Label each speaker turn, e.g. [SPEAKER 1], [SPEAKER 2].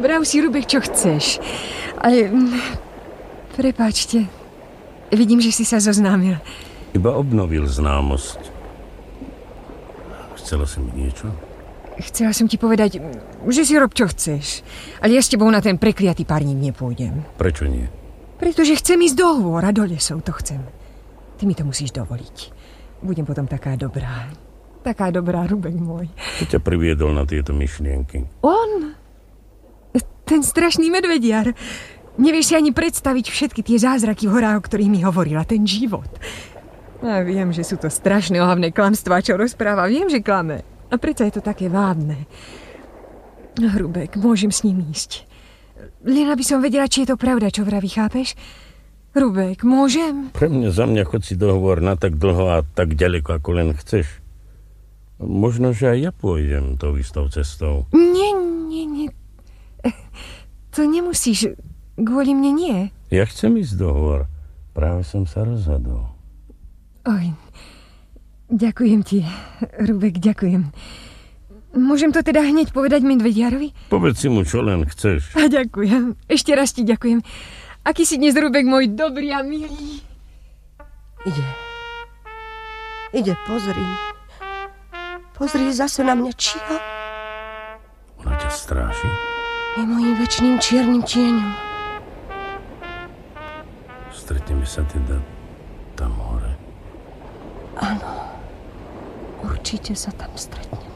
[SPEAKER 1] Vrav si, Rubek, čo chceš. Ale... Prepáčte. Vidím, že si sa zoznámil.
[SPEAKER 2] Iba obnovil známosť. Chcela si mi niečo?
[SPEAKER 1] Chcela som ti povedať, že si rob, čo chceš. Ale ja s tebou na ten prekliatý párnik nepôjdem.
[SPEAKER 2] Prečo nie?
[SPEAKER 1] Pretože chcem ísť do hôr a do lesov, to chcem. Ty mi to musíš dovoliť. Budem potom taká dobrá. Taká dobrá, Rubek môj.
[SPEAKER 2] Čo ťa priviedol na tieto myšlienky?
[SPEAKER 1] On? Ten strašný medvediar. Nevieš si ani predstaviť všetky tie zázraky v horách, o ktorých mi hovorila. Ten život. A viem, že sú to strašné ohavné klamstvá, čo rozpráva. Viem, že klame. A predsa je to také vábne. Rubek, môžem s ním ísť. Len aby som vedela, či je to pravda, čo vraví, chápeš? Rubek, môžem?
[SPEAKER 2] Pre mňa, za mňa chod si dohovor na tak dlho a tak ďaleko, ako len chceš. Možno, že aj ja pôjdem tou istou cestou.
[SPEAKER 1] Nie. To nemusíš. Kvôli mne nie.
[SPEAKER 2] Ja chcem ísť dohovor. Práve som sa rozhodol.
[SPEAKER 1] Oj, ďakujem ti, Rubek, ďakujem. Môžem to teda hneď povedať medvediarovi?
[SPEAKER 2] Povedz si mu, čo len chceš.
[SPEAKER 1] A ďakujem. Ešte raz ti ďakujem. Aký si dnes, Rubek, môj dobrý a milý.
[SPEAKER 3] Ide, pozri. Pozri, zase na mňa číha.
[SPEAKER 2] Ona ťa stráži?
[SPEAKER 3] Je mojím večným čiernym tieňom.
[SPEAKER 2] Stretneme sa teda tam hore.
[SPEAKER 3] Áno, určite sa tam stretneme.